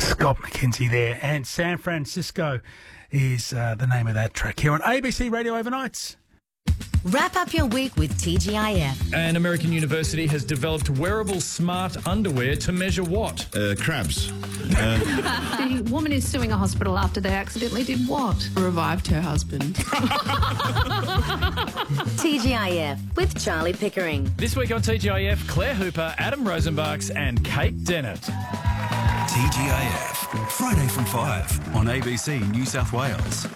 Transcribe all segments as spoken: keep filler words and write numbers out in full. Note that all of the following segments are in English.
Scott McKenzie there, and San Francisco is uh, the name of that track here on A B C Radio Overnights. Wrap up your week with T G I F. An American university has developed wearable smart underwear to measure what? Uh, crabs. Uh, the woman is suing a hospital after they accidentally did what? Revived her husband. T G I F with Charlie Pickering. This week on T G I F, Claire Hooper, Adam Rosenbachs and Kate Dennett. T G I F, Friday from five on A B C New South Wales.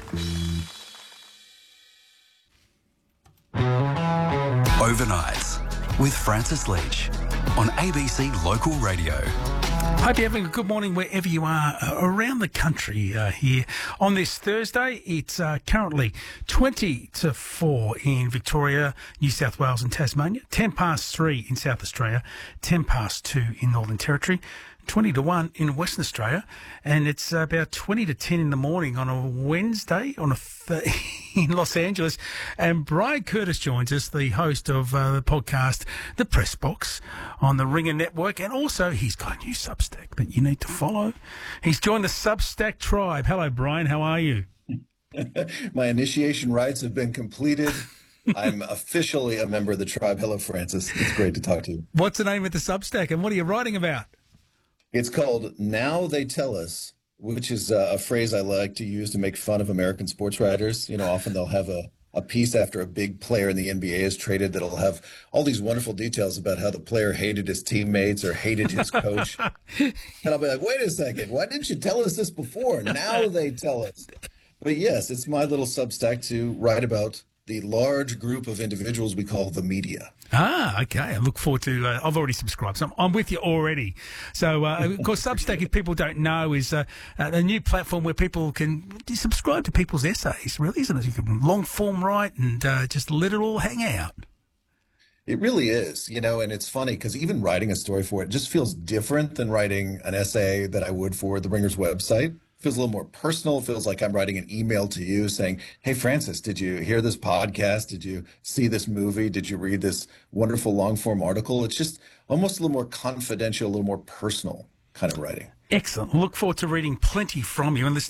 Overnights with Francis Leach on A B C Local Radio. Hope you're having a good morning wherever you are uh, around the country uh, here. On this Thursday, it's uh, currently twenty to four in Victoria, New South Wales and Tasmania, ten past three in South Australia, ten past two in Northern Territory, twenty to one in Western Australia, and it's about twenty to ten in the morning on a Wednesday on a th- in Los Angeles. And Brian Curtis joins us, the host of uh, the podcast The Press Box on the Ringer Network, and also he's got a new Substack that you need to follow. He's joined the Substack tribe. Hello, Brian. How are you? My initiation rites have been completed. I'm officially a member of the tribe. Hello, Francis. It's great to talk to you. What's the name of the Substack, and what are you writing about? It's called Now They Tell Us, which is uh, a phrase I like to use to make fun of American sports writers. You know, often they'll have a, a piece after a big player in the N B A is traded that'll have all these wonderful details about how the player hated his teammates or hated his coach. And I'll be like, wait a second, why didn't you tell us this before? Now they tell us. But yes, it's my little Substack to write about the large group of individuals we call the media. Ah, okay. I look forward to. Uh, I've already subscribed, so I'm, I'm with you already. So, uh, of course, Substack, if people don't know, is uh, a new platform where people can subscribe to people's essays. Really, isn't it? You can long form write and uh, just let it all hang out. It really is, you know, and it's funny because even writing a story for it just feels different than writing an essay that I would for the Ringer's website. Feels a little more personal. Feels like I'm writing an email to you saying, hey, Francis, did you hear this podcast? Did you see this movie? Did you read this wonderful long form article? It's just almost a little more confidential, a little more personal kind of writing. Excellent. Look forward to reading plenty from you. And there's